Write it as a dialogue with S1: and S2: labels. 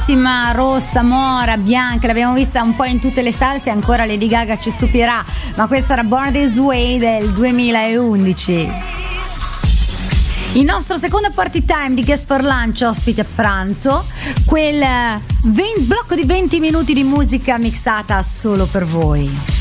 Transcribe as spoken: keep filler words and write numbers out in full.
S1: bellissima, rossa, mora, bianca, l'abbiamo vista un po' in tutte le salse, ancora Lady Gaga ci stupirà, ma questa era Born This Way del duemilaundici. Il nostro secondo party time di Guest for Lunch, ospite a pranzo, quel venti blocco di venti minuti di musica mixata solo per voi.